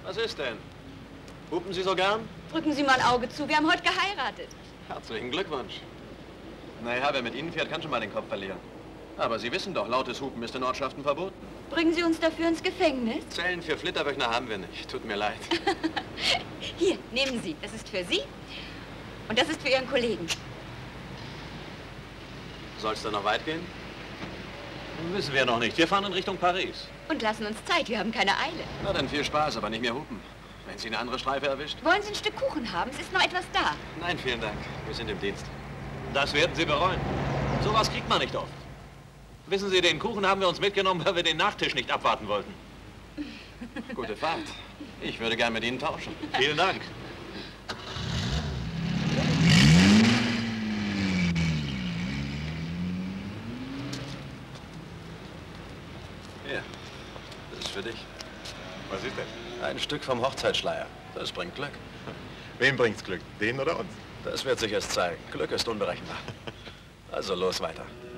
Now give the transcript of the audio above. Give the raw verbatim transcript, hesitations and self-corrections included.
Was ist denn? Hupen Sie so gern? Drücken Sie mal ein Auge zu, wir haben heute geheiratet. Herzlichen Glückwunsch. Naja, wer mit Ihnen fährt, kann schon mal den Kopf verlieren. Aber Sie wissen doch, lautes Hupen ist in Ortschaften verboten. Bringen Sie uns dafür ins Gefängnis? Zellen für Flitterwöchner haben wir nicht. Tut mir leid. Hier, nehmen Sie. Das ist für Sie und das ist für Ihren Kollegen. Soll es da noch weit gehen? Wissen wir noch nicht. Wir fahren in Richtung Paris. Und lassen uns Zeit, wir haben keine Eile. Na dann viel Spaß, aber nicht mehr hupen. Wenn Sie eine andere Streife erwischt. Wollen Sie ein Stück Kuchen haben? Es ist noch etwas da. Nein, vielen Dank. Wir sind im Dienst. Das werden Sie bereuen. Sowas kriegt man nicht oft. Wissen Sie, den Kuchen haben wir uns mitgenommen, weil wir den Nachtisch nicht abwarten wollten. Gute Fahrt. Ich würde gern mit Ihnen tauschen. Vielen Dank. Hier, das ist für dich. Was ist das? Ein Stück vom Hochzeitsschleier. Das bringt Glück. Wem bringt's Glück? Den oder uns? Das wird sich erst zeigen. Glück ist unberechenbar. Also los weiter.